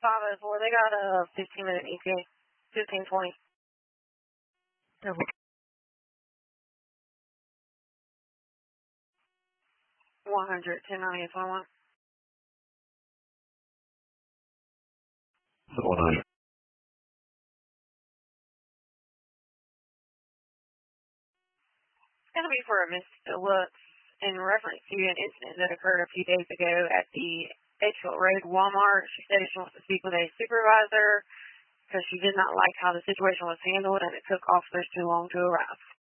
504, they got a 15-minute ETA. 15:20. Double. 100, 1090 if I want. 100. It's going to be for a Miss Phillips in reference to an incident that occurred a few days ago at the Edgefield Road Walmart. She said she wants to speak with a supervisor because she did not like how the situation was handled and it took officers too long to arrive.